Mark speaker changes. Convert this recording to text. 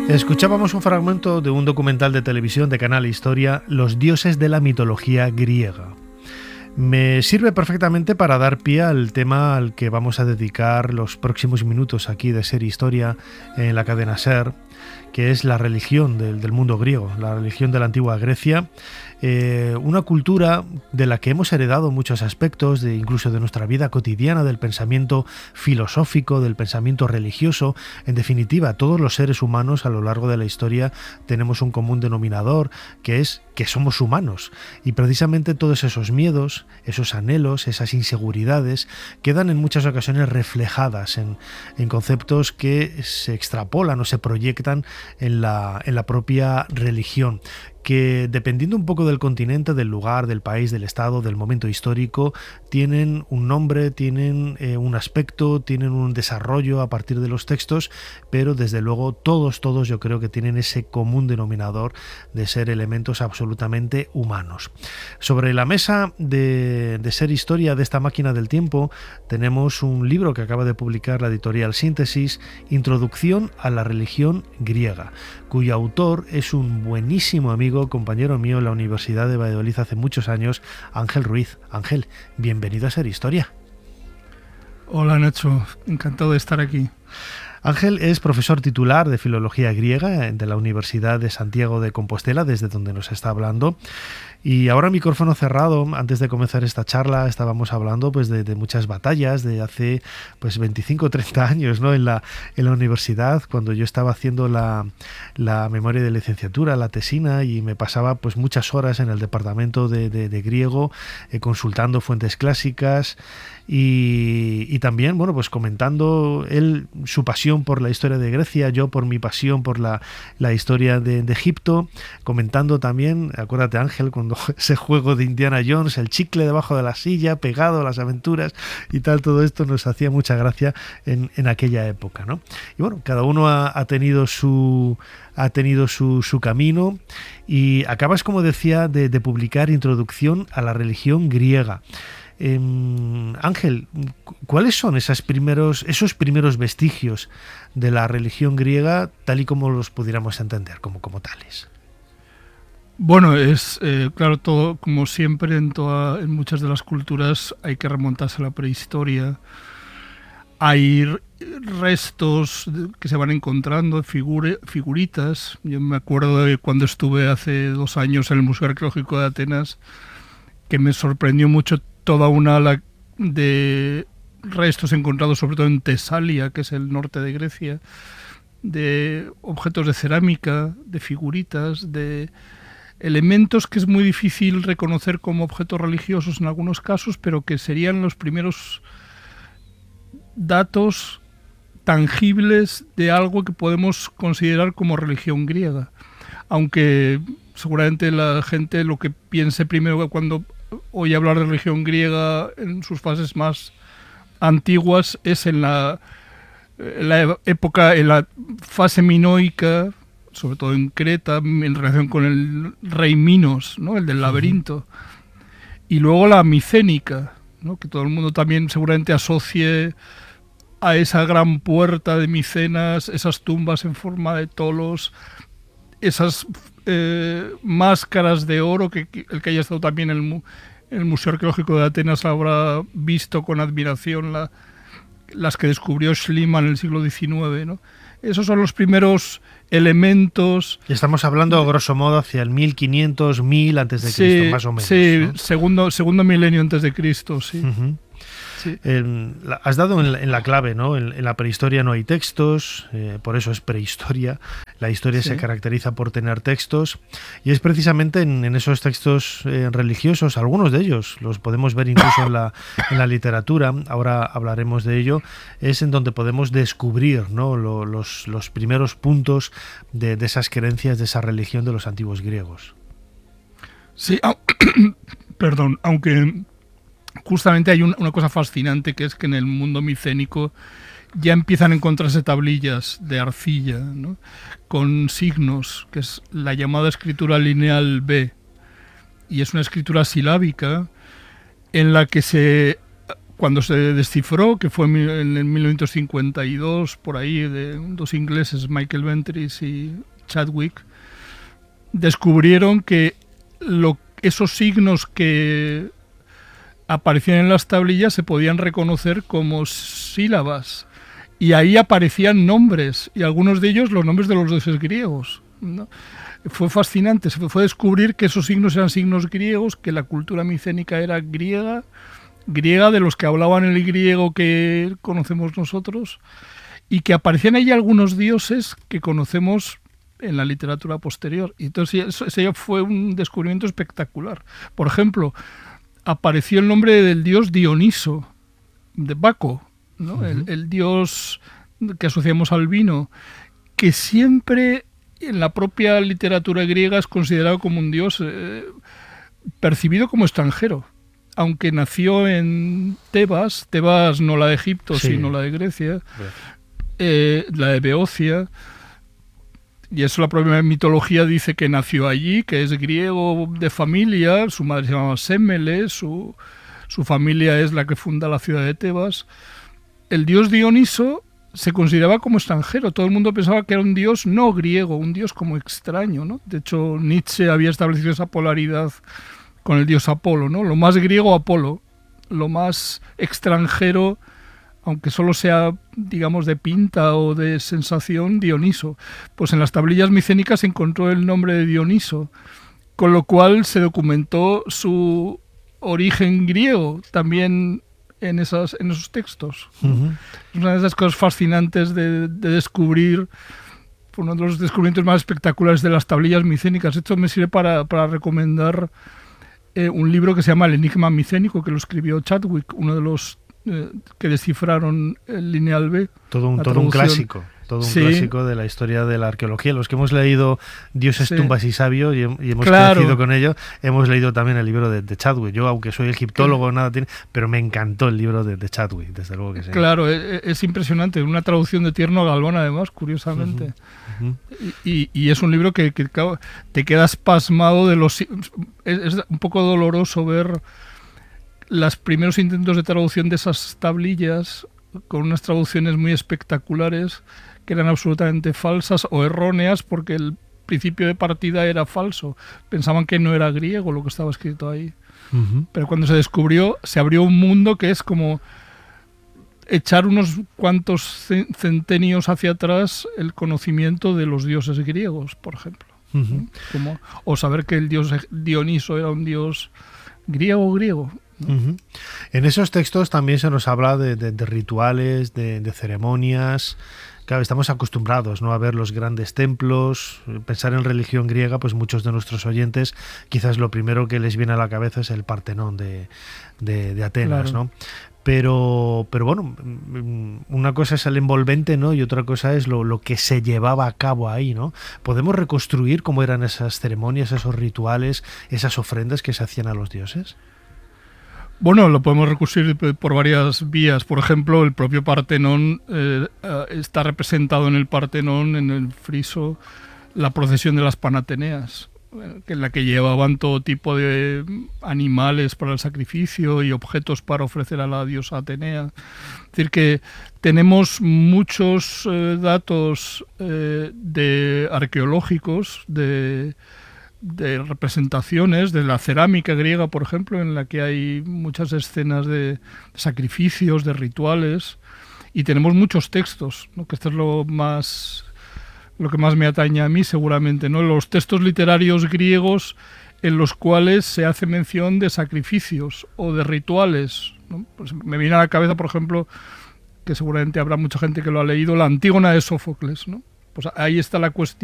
Speaker 1: Escuchábamos un fragmento de un documental de televisión de Canal Historia, Los dioses de la mitología griega. Me sirve perfectamente para dar pie al tema al que vamos a dedicar los próximos minutos aquí de Ser Historia en la cadena SER, que es la religión del mundo griego, la religión de la antigua Grecia, una cultura de la que hemos heredado muchos aspectos, incluso de nuestra vida cotidiana, del pensamiento filosófico, del pensamiento religioso. En definitiva, todos los seres humanos a lo largo de la historia tenemos un común denominador, que es que somos humanos, y precisamente todos esos miedos, esos anhelos, esas inseguridades quedan en muchas ocasiones reflejadas en conceptos que se extrapolan o se proyectan en la propia religión, que dependiendo un poco del continente, del lugar, del país, del estado, del momento histórico, tienen un nombre, tienen un aspecto, tienen un desarrollo a partir de los textos, pero desde luego todos yo creo que tienen ese común denominador de ser elementos absolutamente humanos. Sobre la mesa de Ser Historia, de esta máquina del tiempo, tenemos un libro que acaba de publicar la editorial Síntesis, Introducción a la religión griega, cuyo autor es un buenísimo amigo, compañero mío en la Universidad de Valladolid hace muchos años, Ángel Ruiz. Ángel, bienvenido a Ser Historia.
Speaker 2: Hola Nacho, encantado de estar aquí.
Speaker 1: Ángel es profesor titular de Filología Griega de la Universidad de Santiago de Compostela, desde donde nos está hablando. Y ahora, micrófono cerrado, antes de comenzar esta charla, estábamos hablando pues de muchas batallas de hace pues 25 o 30 años, ¿no? en la universidad, cuando yo estaba haciendo la memoria de licenciatura, la tesina, y me pasaba pues muchas horas en el departamento de griego, consultando fuentes clásicas y también, bueno, pues comentando él su pasión por la historia de Grecia, yo por mi pasión por la historia de Egipto, comentando también, acuérdate Ángel, cuando ese juego de Indiana Jones, el chicle debajo de la silla, pegado a las aventuras y tal, todo esto nos hacía mucha gracia en aquella época, ¿no? Y bueno, cada uno ha tenido su camino, y acabas, como decía, de publicar Introducción a la religión griega. Ángel, ¿cuáles son esos primeros vestigios de la religión griega tal y como los pudiéramos entender como tales?
Speaker 2: Bueno, es claro, todo como siempre en muchas de las culturas hay que remontarse a la prehistoria. Hay restos que se van encontrando, figuritas. Yo me acuerdo de cuando estuve hace 2 años en el Museo Arqueológico de Atenas, que me sorprendió mucho toda una ala de restos encontrados sobre todo en Tesalia, que es el norte de Grecia, de objetos de cerámica, de figuritas, de elementos que es muy difícil reconocer como objetos religiosos en algunos casos, pero que serían los primeros datos tangibles de algo que podemos considerar como religión griega. Aunque seguramente la gente lo que piense primero cuando oye hablar de religión griega en sus fases más antiguas es en la época, en la fase minoica, sobre todo en Creta, en relación con el rey Minos, ¿no? El del laberinto. Y luego la micénica, ¿no? Que todo el mundo también seguramente asocie a esa gran puerta de Micenas, esas tumbas en forma de tolos, esas máscaras de oro que el que haya estado también en el Museo Arqueológico de Atenas habrá visto con admiración las que descubrió Schliemann en el siglo XIX, ¿no? Esos son los primeros elementos.
Speaker 1: Estamos hablando, grosso modo, hacia el 1500, 1000 antes de Cristo, más o menos.
Speaker 2: Sí,
Speaker 1: ¿no?
Speaker 2: segundo milenio antes de Cristo, sí.
Speaker 1: Uh-huh.
Speaker 2: Sí.
Speaker 1: Has dado en la clave, ¿no? En la prehistoria no hay textos, por eso es prehistoria. La historia se caracteriza por tener textos, y es precisamente en esos textos religiosos, algunos de ellos los podemos ver incluso en la literatura, ahora hablaremos de ello, es en donde podemos descubrir, ¿no? los primeros puntos de esas creencias, de esa religión de los antiguos griegos.
Speaker 2: Sí, perdón, aunque justamente hay una cosa fascinante, que es que en el mundo micénico ya empiezan a encontrarse tablillas de arcilla, ¿no? Con signos, que es la llamada escritura lineal B, y es una escritura silábica en la que se cuando se descifró, que fue en el 1952, por ahí, de dos ingleses, Michael Ventris y Chadwick, descubrieron que esos signos que aparecían en las tablillas se podían reconocer como sílabas, y ahí aparecían nombres, y algunos de ellos los nombres de los dioses griegos, ¿no? Fue fascinante, se fue a descubrir que esos signos eran signos griegos, que la cultura micénica era griega de los que hablaban el griego que conocemos nosotros, y que aparecían ahí algunos dioses que conocemos en la literatura posterior. Y entonces ese fue un descubrimiento espectacular. Por ejemplo, apareció el nombre del dios Dioniso, de Baco, ¿no? Uh-huh. el dios que asociamos al vino, que siempre en la propia literatura griega es considerado como un dios percibido como extranjero. Aunque nació en Tebas no la de Egipto, sí, sino la de Grecia, la de Beocia, y eso la propia mitología dice que nació allí, que es griego de familia, su madre se llamaba Sémele, su familia es la que funda la ciudad de Tebas. El dios Dioniso se consideraba como extranjero, todo el mundo pensaba que era un dios no griego, un dios como extraño, ¿no? De hecho, Nietzsche había establecido esa polaridad con el dios Apolo, ¿no? Lo más griego, Apolo, lo más extranjero, aunque solo sea, digamos, de pinta o de sensación, Dioniso. Pues en las tablillas micénicas se encontró el nombre de Dioniso, con lo cual se documentó su origen griego también en esos textos. Uh-huh. Es una de esas cosas fascinantes de descubrir, uno de los descubrimientos más espectaculares de las tablillas micénicas. Esto me sirve para recomendar un libro que se llama El enigma micénico, que lo escribió Chadwick, uno de los que descifraron el lineal B.
Speaker 1: Todo un clásico. Todo un clásico de la historia de la arqueología. Los que hemos leído Dioses, tumbas y sabios y hemos crecido con ello, hemos leído también el libro de Chadwick. Yo, aunque soy egiptólogo, nada tiene, pero me encantó el libro de Chadwick, desde luego que sí.
Speaker 2: Claro, es impresionante. Una traducción de Tierno Galván, además, curiosamente. Uh-huh. Y es un libro que te quedas pasmado de los... Es un poco doloroso ver los primeros intentos de traducción de esas tablillas con unas traducciones muy espectaculares que eran absolutamente falsas o erróneas porque el principio de partida era falso. Pensaban que no era griego lo que estaba escrito ahí. Uh-huh. Pero cuando se descubrió, se abrió un mundo que es como echar unos cuantos centenios hacia atrás el conocimiento de los dioses griegos, por ejemplo. Uh-huh. O saber que el dios Dioniso era un dios griego. ¿No?
Speaker 1: Uh-huh. En esos textos también se nos habla de rituales, de ceremonias. Claro, estamos acostumbrados, ¿no?, a ver los grandes templos, pensar en religión griega, pues muchos de nuestros oyentes quizás lo primero que les viene a la cabeza es el Partenón de Atenas, claro, ¿no? Pero bueno, una cosa es el envolvente, ¿no?, y otra cosa es lo que se llevaba a cabo ahí, ¿no? ¿Podemos reconstruir cómo eran esas ceremonias, esos rituales, esas ofrendas que se hacían a los dioses?
Speaker 2: Bueno, lo podemos reconstruir por varias vías. Por ejemplo, el propio Partenón, está representado en el Partenón, en el friso, la procesión de las Panateneas, en la que llevaban todo tipo de animales para el sacrificio y objetos para ofrecer a la diosa Atenea. Es decir, que tenemos muchos datos arqueológicos, de representaciones de la cerámica griega, por ejemplo, en la que hay muchas escenas de sacrificios, de rituales, y tenemos muchos textos, ¿no?, que esto es lo que más me atañe a mí seguramente, ¿no?, los textos literarios griegos en los cuales se hace mención de sacrificios o de rituales, ¿no? Pues me viene a la cabeza, por ejemplo, que seguramente habrá mucha gente que lo ha leído, la Antígona de Sófocles, ¿no? Pues ahí está la cuestión